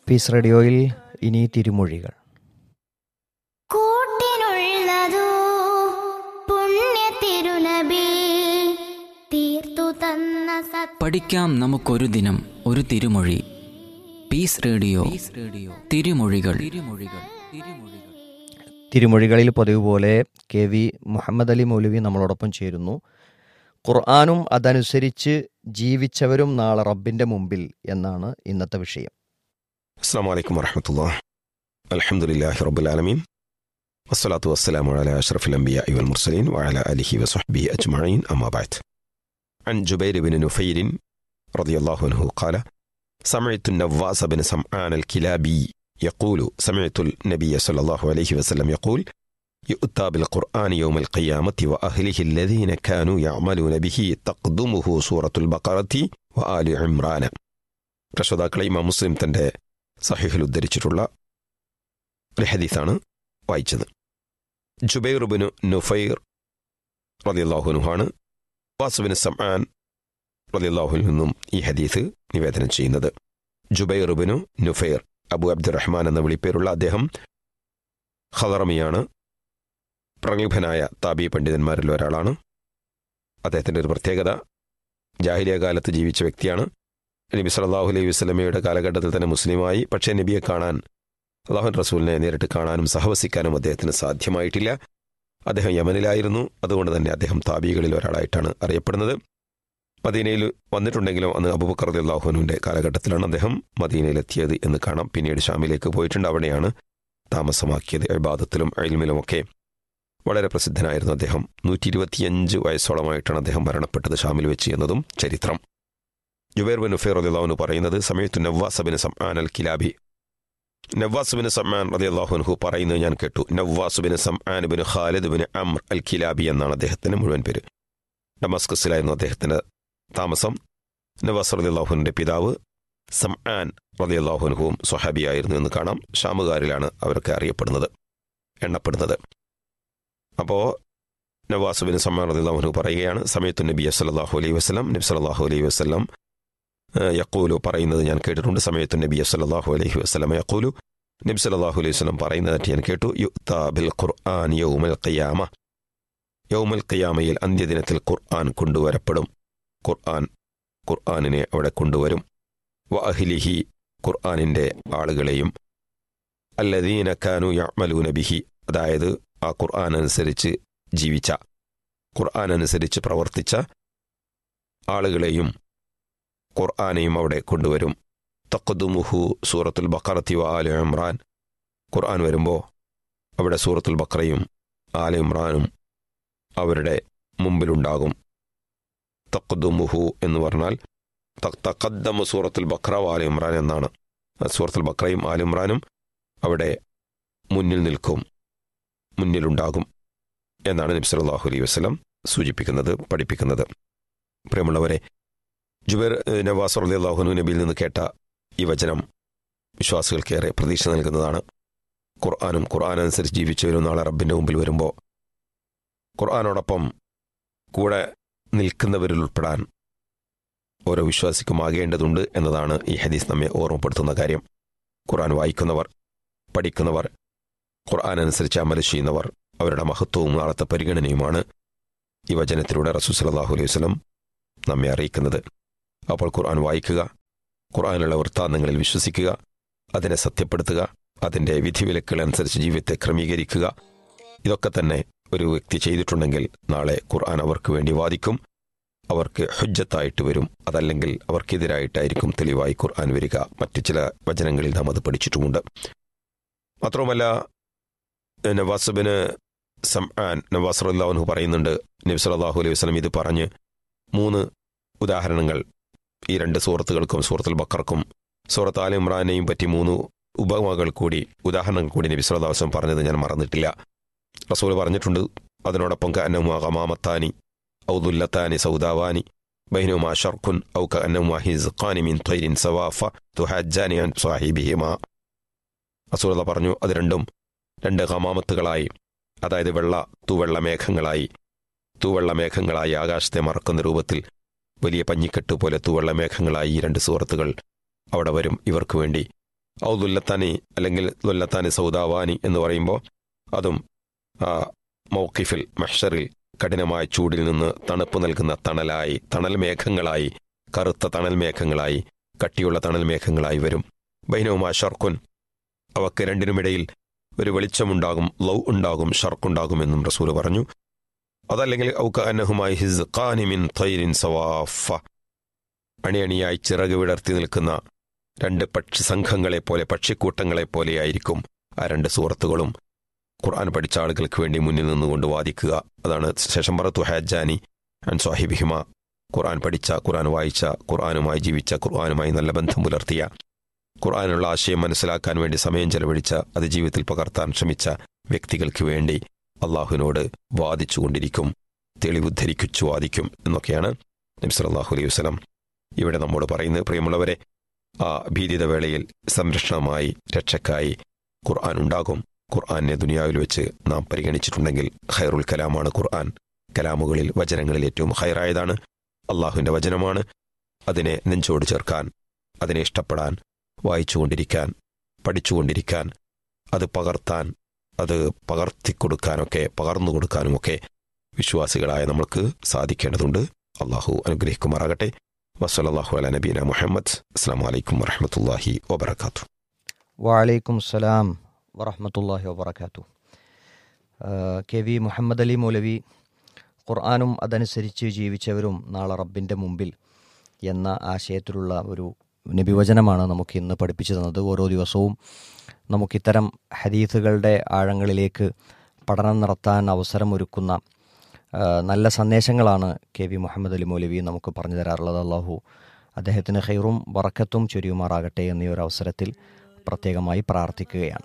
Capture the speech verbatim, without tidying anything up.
Piece റേഡിയോയിൽ ഇനി തിരുമൊഴികൾ. കൂട്ടിനുള്ളതോ പുണ്യ തിരുനബി തീർത്തു തന്ന സത് പഠിക്കാം നമുക്കൊരു ദിനം ഒരു തിരുമൊഴി. പീസ് റേഡിയോ തിരുമൊഴികൾ. തിരുമൊഴികൾ തിരുമൊഴികൾ തിരുമൊഴികളിൽ പതിവ് പോലെ കെ വി മുഹമ്മദ് അലി മൗലവി നമ്മളോടൊപ്പം ചേരുന്നു. ഖുർആനും അതനുസരിച്ച് ജീവിച്ചവരും നാളെ റബ്ബിൻ്റെ മുമ്പിൽ എന്നാണ് ഇന്നത്തെ വിഷയം. അസ്സലാമു അലൈക്കും വറഹ്മത്തുള്ളാഹി. അൽഹംദുലില്ലാഹി റബ്ബിൽ ആലമീൻ വസ്സലാത്തു വസ്സലാമു അലാ അഷ്റഫിൽ അംബിയാഇ വൽ മുർസലീൻ വഅലാ ആലിഹി വസ്വഹ്ബിഹി അജ്മഈൻ അമ്മാ ബഅദ്. അൻ ജുബൈർ ബിൻ നുഫൈർ റളിയല്ലാഹു അൻഹു ഖാല സമഅതു النواس بن سمعان الكلابي يقول سمعت النبي صلى الله عليه وسلم يقول يؤتى بالقرآن يوم القيامة وأهله الذين كانوا يعملون به تقدمه سورة البقرة وآل عمران. രക്ഷതാക്കളെ ഇമാം മുസ്ലിം തൻ്റെ സഹീഹിൽ ഉദ്ധരിച്ചിട്ടുള്ള ഒരു ഹദീസാണ് വായിച്ചത്. ജുബൈർ ബിൻ നുഫൈർ റളിയല്ലാഹു അൻഹുവാണ് നവാസ് ബിൻ സമആൻ റളിയല്ലാഹു അൻഹു നിന്നും ഈ ഹദീസ് നിവേദനം ചെയ്യുന്നത്. ജുബൈർ ബിൻ നുഫൈർ അബു അബ്ദുറഹ്മാൻ എന്ന വിളിപ്പേരുള്ള അദ്ദേഹം ഖദറമിയാണ്. പ്രഗത്ഭനായ താബി പണ്ഡിതന്മാരിൽ ഒരാളാണ്. അദ്ദേഹത്തിൻ്റെ ഒരു പ്രത്യേകത, ജാഹിലിയ കാലത്ത് ജീവിച്ച വ്യക്തിയാണ്. നബി സല്ലല്ലാഹു അലൈഹി വസല്ലമയുടെ കാലഘട്ടത്തിൽ തന്നെ മുസ്ലിമായി. പക്ഷേ നബിയെ കാണാൻ, അല്ലാഹുവിൻ്റെ റസൂലിനെ നേരിട്ട് കാണാനും സഹവസിക്കാനും അദ്ദേഹത്തിന് സാധ്യമായിട്ടില്ല. അദ്ദേഹം യമനിലായിരുന്നു. അതുകൊണ്ട് തന്നെ അദ്ദേഹം താബികളിൽ ഒരാളായിട്ടാണ് അറിയപ്പെടുന്നത്. മദീനയിൽ വന്നിട്ടുണ്ടെങ്കിലും അന്ന് അബൂബക്കർ റളിയല്ലാഹു അൻഹുവിൻ്റെ കാലഘട്ടത്തിലാണ് അദ്ദേഹം മദീനയിലെത്തിയത് എന്ന് കാണാം. പിന്നീട് ഷാമിലേക്ക് പോയിട്ടുണ്ട്. അവിടെയാണ് താമസമാക്കിയത്. ഇബാദത്തിലും ഇൽമിലുമൊക്കെ വളരെ പ്രസിദ്ധനായിരുന്നു അദ്ദേഹം. നൂറ്റി ഇരുപത്തിയഞ്ച് വയസ്സോളമായിട്ടാണ് അദ്ദേഹം മരണപ്പെട്ടത് ഷാമിൽ വെച്ച് എന്നതും ചരിത്രം. ജുബൈർ ബിൻ നുഫൈർ റളിയല്ലാഹു അൻഹു പറയുന്നത്, സമയത്തു നവാസ് ബിൻ സമആൻ അൽ കിലാബി, നവാസ് ബിൻ സമആൻ റളിയല്ലാഹു അൻഹു പറയുന്നത് ഞാൻ കേട്ടു. Nawaz bin സമആൻ bin Khalid bin Amr അൽ കിലാബി എന്നാണ് അദ്ദേഹത്തിൻ്റെ മുഴുവൻ പേര്. ഡമസ്കസിലായിരുന്നു അദ്ദേഹത്തിൻ്റെ താമസം. നവാസ് റളിയല്ലാഹു അൻഹുവിൻ്റെ പിതാവ് സമആൻ റളിയല്ലാഹു അൻഹുവും സ്വഹാബിയായിരുന്നു എന്ന് കാണാം. ഷാമുകാരിലാണ് അവരൊക്കെ അറിയപ്പെടുന്നത്, എണ്ണപ്പെടുന്നത്. അപ്പോൾ നവാസ് ബിൻ സമആൻ റളിയല്ലാഹു അൻഹു പറയുകയാണ്, സമയത്തു നബി സല്ലല്ലാഹു അലൈഹി വസല്ലം, നബി സല്ലല്ലാഹു അലൈഹി വസല്ലം യഖൂലു പറയുന്നത് ഞാൻ കേട്ടിട്ടുണ്ട്. സമയത്തു നബി സല്ലല്ലാഹു അലൈഹി വസല്ലം യഖൂലു, നബി സല്ലല്ലാഹു അലൈഹി വസല്ലം പറയുന്നതായിട്ട് ഞാൻ കേട്ടു. യുഅ്താ ബിൽ ഖുർആൻ യൗമൽ ഖിയാമ, യൗമൽ ഖിയാമയിൽ അന്ത്യദിനത്തിൽ ഖുർആൻ കൊണ്ടുവരപ്പെടും. ഖുർആൻ ഖുർആനിനെ അവിടെ കൊണ്ടുവരും. വ അഹ്ലിഹി, ഖുർആനിൻ്റെ ആളുകളെയും. അല്ലദീന കാനു യഅ്മലൂന ബിഹി, അതായത് ആ ഖുർആൻ അനുസരിച്ച് ജീവിച്ച, ഖുർആൻ അനുസരിച്ച് പ്രവർത്തിച്ച ആളുകളെയും ഖുർആനെയും അവിടെ കൊണ്ടുവരും. തഖ്ദുമുഹു സൂറത്തുൽ ബഖറത്തി വ ആല ഇമ്രാൻ, ഖുർആൻ വരുമ്പോൾ അവിടെ സൂറത്തുൽ ബഖറയും ആല ഇമ്രാനും അവരുടെ മുമ്പിലുണ്ടാകും. തഖ്ദുമുഹു എന്ന് പറഞ്ഞാൽ തഖദ്ദമു സൂറത്തുൽ ബഖറ വ ആല ഇമ്രാൻ എന്നാണ്. സൂറത്തുൽ ബഖറയും ആല ഇമ്രാനും അവിടെ മുന്നിൽ നിൽക്കും, മുന്നിലുണ്ടാകും എന്നാണ് നബി സല്ലല്ലാഹു അലൈഹി വസല്ലം സൂചിപ്പിക്കുന്നത്, പഠിപ്പിക്കുന്നത്. പ്രിയമുള്ളവരെ, ജുബൈർ നവാസ് റളിയല്ലാഹു അൻഹു നബിയിൽ നിന്ന് കേട്ട ഈ വചനം വിശ്വാസികൾക്കേറെ പ്രതീക്ഷ നൽകുന്നതാണ്. ഖുർആനും ഖുർആൻ അനുസരിച്ച് ജീവിച്ചവരും നാളെ റബ്ബിൻ്റെ മുമ്പിൽ വരുമ്പോൾ ഖുർആനോടൊപ്പം കൂടെ നിൽക്കുന്നവരിൽ ഉൾപ്പെടാൻ ഓരോ വിശ്വാസിക്കും ആകേണ്ടതുണ്ട് എന്നതാണ് ഈ ഹദീസ് നമ്മെ ഓർമ്മപ്പെടുത്തുന്ന കാര്യം. ഖുർആൻ വായിക്കുന്നവർ, പഠിക്കുന്നവർ, ഖുർആൻ അനുസരിച്ച് അമൽ ചെയ്യുന്നവർ, അവരുടെ മഹത്വവും നാളത്തെ പരിഗണനയുമാണ് ഈ വചനത്തിലൂടെ റസൂൽ സല്ലല്ലാഹു അലൈഹി വസല്ലം നമ്മെ അറിയിക്കുന്നത്. അപ്പോൾ ഖുർആൻ വായിക്കുക, ഖുർആനുള്ള വൃത്താന്തങ്ങളിൽ വിശ്വസിക്കുക, അതിനെ സത്യപ്പെടുത്തുക, അതിൻ്റെ വിധിവിലക്കുകൾ അനുസരിച്ച് ജീവിതത്തെ ക്രമീകരിക്കുക. ഇതൊക്കെ തന്നെ ഒരു വ്യക്തി ചെയ്തിട്ടുണ്ടെങ്കിൽ നാളെ ഖുർആൻ അവർക്ക് വേണ്ടി വാദിക്കും, അവർക്ക് ഹുജ്ജത്തായിട്ട് വരും. അതല്ലെങ്കിൽ അവർക്കെതിരായിട്ടായിരിക്കും തെളിവായി ഖുർആൻ വരിക. മറ്റു ചില വചനങ്ങളിൽ നാം അത് പഠിച്ചിട്ടുമുണ്ട്. മാത്രവുമല്ല, നവാസ് ബിൻ സമആൻ നവാസ് റളിയല്ലാഹു അൻഹു പറയുന്നുണ്ട്, നബി സല്ലല്ലാഹു അലൈഹി വസല്ലം ഇത് പറഞ്ഞ് മൂന്ന് ഉദാഹരണങ്ങൾ, ഈ രണ്ട് സൂറത്തുകൾക്കും സൂറത്തുൽ ബഖറക്കും സൂറത്ത് ആല ഇമ്രാനെയും പറ്റി മൂന്ന് ഉപമകൾ കൂടി, ഉദാഹരണങ്ങൾ കൂടി നബി സല്ലല്ലാഹു അലൈഹി വസല്ലം പറഞ്ഞത് ഞാൻ മറന്നിട്ടില്ല. റസൂൽ പറഞ്ഞിട്ടുണ്ട്, അതിനോടൊപ്പം കഅന്നഹുമാ ഗമാമത്താനി ഔ ദുല്ലത്താനി സൗദാവാനി ബൈനഹുമാ ശർഖുൻ ഔ കഅന്നഹുമാ ഹിസ്ഖാനി മിൻ ത്വയ്രിൻ സവാഫ തുഹജ്ജാനി അൻ സ്വഹിബിഹിമാ. റസൂൽ പറഞ്ഞു, അത് രണ്ടും രണ്ട് ഗമാമത്തുകളായി, അതായത് വെള്ള തൂവെള്ള മേഘങ്ങളായി, തൂവെള്ള മേഘങ്ങളായി ആകാശത്തെ മറക്കുന്ന രൂപത്തിൽ വലിയ പഞ്ഞിക്കെട്ട് പോലെ തൂവെള്ള മേഘങ്ങളായി ഈ രണ്ട് സൂറത്തുകൾ അവിടെ വരും. ഇവർക്ക് വേണ്ടി ഔ ദുല്ലത്താനി അല്ലെങ്കിൽ ദുല്ലത്താനി സൗദാവാനി എന്ന് പറയുമ്പോൾ അതും ആ മൗക്കിഫിൽ മഹ്ഷറിൽ കഠിനമായ ചൂടിൽ നിന്ന് തണുപ്പ് നൽകുന്ന തണലായി, തണൽ മേഘങ്ങളായി, കറുത്ത തണൽ മേഘങ്ങളായി, കട്ടിയുള്ള തണൽ മേഘങ്ങളായി വരും. ബൈനവുമാ ഷർക്കുൻ, അവക്ക് രണ്ടിനുമിടയിൽ ഒരു വെളിച്ചമുണ്ടാകും, ലൗ ഉണ്ടാകും, ഷർക്കുണ്ടാകുമെന്നും റസൂൽ പറഞ്ഞു. അതല്ലെങ്കിൽ ഔക അന്നഹുമായി ഹിസ്ഖാനി മിൻ തൈരിൻ സവാഫ, അണിയണിയായി ചിറക് വിടർത്തി നിൽക്കുന്ന രണ്ട് പക്ഷി സംഘങ്ങളെപ്പോലെ, പക്ഷിക്കൂട്ടങ്ങളെപ്പോലെയായിരിക്കും ആ രണ്ട് സൂറത്തുകളും. ഖുർആൻ പഠിച്ച ആളുകൾക്ക് വേണ്ടി മുന്നിൽ നിന്നുകൊണ്ട് വാദിക്കുക. അതാണ് ശേഷം പറത്തു ഹാജാനി അൻ സാഹിബിഹിമ, ഖുർആൻ പഠിച്ച, ഖുർആൻ വായിച്ച, ഖുർആനുമായി ജീവിച്ച, ഖുർആനുമായി നല്ല ബന്ധം പുലർത്തിയ, ഖുർആനുള്ള ആശയം മനസ്സിലാക്കാൻ വേണ്ടി സമയം ചെലവഴിച്ച, അത് ജീവിതത്തിൽ പകർത്താൻ ശ്രമിച്ച വ്യക്തികൾക്ക് വേണ്ടി അള്ളാഹുവിനോട് വാദിച്ചുകൊണ്ടിരിക്കും, തെളിവുദ്ധരിച്ചു വാദിക്കും എന്നൊക്കെയാണ് നബി സല്ലല്ലാഹു അലൈഹി വസല്ലം ഇവിടെ നമ്മോട് പറയുന്നത്. പ്രിയമുള്ളവരെ, ആ ഭീതിത വേളയിൽ സംരക്ഷണമായി, രക്ഷക്കായി ഖുർആൻ ഉണ്ടാകും. ഖുർആനെ ദുനിയാവിൽ വെച്ച് നാം പരിഗണിച്ചിട്ടുണ്ടെങ്കിൽ ഖൈറുൽ കലാമാണ് ഖുർആൻ. കലാമുകളിൽ, വചനങ്ങളിൽ ഏറ്റവും ഖൈറായതാണ്. അള്ളാഹുവിൻ്റെ വചനമാണ്. അതിനെ നെഞ്ചോട് ചേർക്കാൻ, അതിനെ ഇഷ്ടപ്പെടാൻ, വായിച്ചുകൊണ്ടിരിക്കാൻ, പഠിച്ചുകൊണ്ടിരിക്കാൻ, അത് പകർത്താൻ, അത് പകർത്തിക്കൊടുക്കാനൊക്കെ, പകർന്നു കൊടുക്കാനുമൊക്കെ വിശ്വാസികളായ നമ്മൾക്ക് സാധിക്കേണ്ടതുണ്ട്. അള്ളാഹു അനുഗ്രഹിക്കുമാറാകട്ടെ. വസ്സലല്ലാഹു അലാ നബീന മുഹമ്മദ്. അസ്സലാമു അലൈക്കും വറഹ്മത്തുള്ളാഹി വബറകാതുഹു. വഅലൈക്കും സലാം വറഹ്മത്തുള്ളാഹി വബറകാതുഹു. കെ വി മുഹമ്മദ് അലി മൗലവി ഖുർആനും അതനുസരിച്ച് ജീവിച്ചവരും നാളെ റബ്ബിൻ്റെ മുമ്പിൽ എന്ന ആശയത്തിലുള്ള ഒരു നബിവചനമാണ് നമുക്ക് ഇന്ന് പഠിപ്പിച്ചു തന്നത്. ഓരോ ദിവസവും നമുക്കിത്തരം ഹദീസുകളുടെ ആഴങ്ങളിലേക്ക് പഠനം നടത്താൻ അവസരമൊരുക്കുന്ന നല്ല സന്ദേശങ്ങളാണ് കെ വി മുഹമ്മദ് അലി മൗലവി നമുക്ക് പറഞ്ഞു തരാറുള്ളത്. അല്ലാഹു അദ്ദേഹത്തിന് ഖൈറും ബറക്കത്തും ചൊരിയുമാറാകട്ടെ എന്നീ ഒരു അവസരത്തിൽ പ്രത്യേകമായി പ്രാർത്ഥിക്കുകയാണ്.